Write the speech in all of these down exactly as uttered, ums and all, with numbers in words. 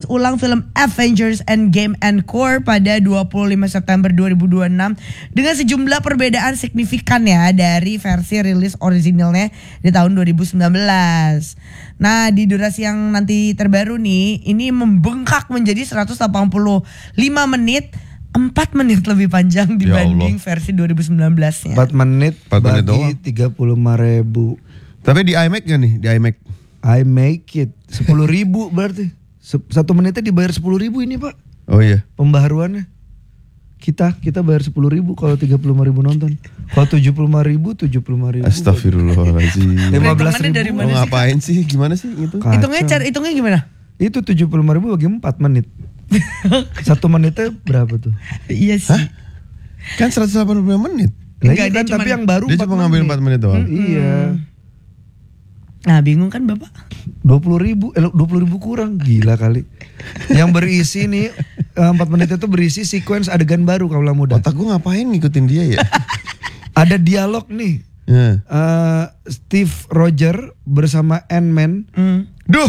ulang film Avengers Endgame Encore pada dua puluh lima September dua ribu dua puluh enam dengan sejumlah perbedaan signifikan ya dari versi rilis originalnya di tahun dua ribu sembilan belas. Nah, di durasi yang nanti terbaru nih, ini membengkak menjadi seratus delapan puluh lima menit, empat menit lebih panjang dibanding ya versi dua ribu sembilan belas-nya. empat menit empat menit bagi doang. tiga puluh lima ribu. Tapi di iMac gak nih? Di iMac? I make it sepuluh ribu berarti. Satu menitnya dibayar sepuluh ribu ini Pak. Oh iya. Pembaharuannya. Kita kita bayar sepuluh ribu kalau tiga puluh lima ribu nonton. Kalau tujuh puluh lima ribu, tujuh puluh lima ribu. Astagfirullahaladzim. lima belas ribu. Dari Oh, mana sih, ngapain sih? Gimana sih itu? Hitungnya cara hitungnya gimana? Itu tujuh puluh lima ribu bagi empat menit. Satu menitnya berapa tuh? Iya sih. Hah? Kan seratus delapan puluh lima menit. Nah, Enggak, iya dia kan, tapi cuman- yang baru Dia cuma ngambil empat menit doang. Hmm, iya. Nah, bingung kan Bapak? dua puluh ribu, eh, dua puluh ribu kurang, gila kali. Yang berisi nih empat menit itu berisi sequence adegan baru Kaulah Muda. Otak gue ngapain ngikutin dia ya? Ada dialog nih. Ya. Eh, Steve Roger bersama Ant-Man. Hmm. Duh.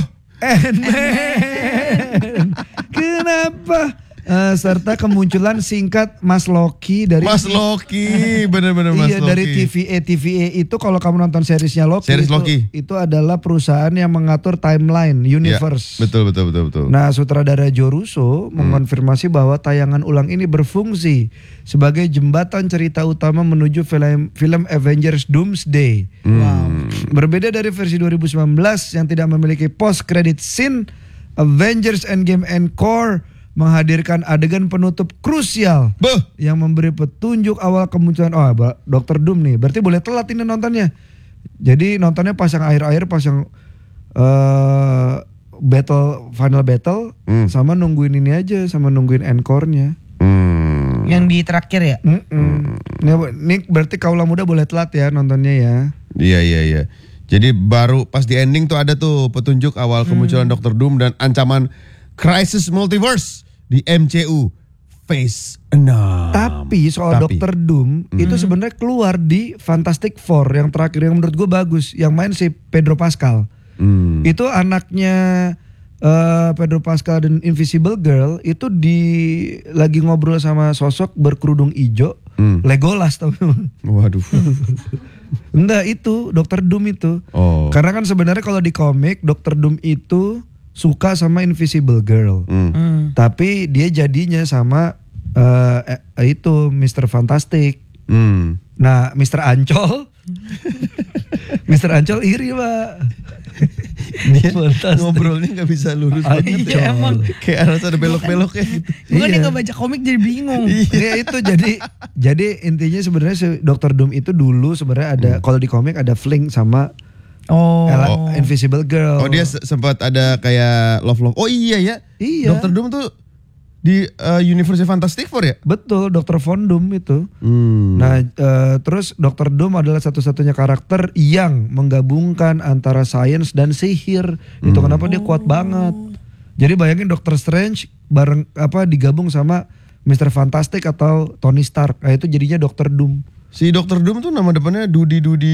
Ant-Man. Kenapa? Eh, serta kemunculan singkat Mas Loki dari Mas Loki, bener-bener Mas iya, Loki. dari T V A. T V A itu kalau kamu nonton seriesnya Loki, Series itu, Loki. itu adalah perusahaan yang mengatur timeline, universe. Ya, betul, betul, betul, betul. Nah, sutradara Joe Russo mengonfirmasi bahwa tayangan ulang ini berfungsi sebagai jembatan cerita utama menuju film film Avengers Doomsday. Wow. Berbeda dari versi dua ribu sembilan belas yang tidak memiliki post credit scene, Avengers Endgame Encore menghadirkan adegan penutup krusial Beuh. yang memberi petunjuk awal kemunculan oh dokter Doom nih. Berarti boleh telat ini nontonnya. Jadi nontonnya pas yang akhir-akhir, pas yang uh, battle final battle, Hmm. sama nungguin ini aja, sama nungguin encore-nya. Hmm. Yang di terakhir ya? Mm-mm. Ini, ini berarti Kaulah Muda boleh telat ya nontonnya ya. Iya, iya, iya. Jadi baru pas di ending tuh ada tuh petunjuk awal kemunculan dokter Doom dan ancaman Crisis Multiverse di M C U Phase enam. Tapi soal Tapi. dokter Doom itu sebenarnya keluar di Fantastic Four yang terakhir yang menurut gue bagus, yang main si Pedro Pascal. Hmm. Itu anaknya eh, Pedro Pascal dan Invisible Girl itu di lagi ngobrol sama sosok berkerudung hijau, Hmm. Legolas tau. Waduh. Enggak, itu dokter Doom itu. Oh. Karena kan sebenarnya kalau di komik dokter Doom itu suka sama Invisible Girl. Hmm. Hmm. Tapi dia jadinya sama eh, eh, itu mister Fantastic. Hmm. Nah, mister Ancol mister Ancol iri, Pak. Dia Fantastic. ngobrolnya nggak bisa lurus Ah, banget iya, ya. emang. Kayak harus ada belok-beloknya gitu. Bukan Iya. dia gak baca komik jadi bingung. Iya itu jadi jadi intinya sebenarnya si dokter Doom itu dulu sebenarnya ada kalau di komik ada fling sama Oh. Ella- Invisible Girl. Oh, dia se- sempat ada kayak love love. Oh iya ya. Iya. dokter Doom tuh di uh, Universe Fantastic Four ya? Betul, dokter Von Doom itu. Hmm. Nah, eh, terus dokter Doom adalah satu-satunya karakter yang menggabungkan antara sains dan sihir. Itu kenapa dia kuat banget. Jadi bayangin Doctor Strange bareng apa digabung sama mister Fantastic atau Tony Stark. Nah, itu jadinya dokter Doom. Si dokter Doom tuh nama depannya Dudi Dudi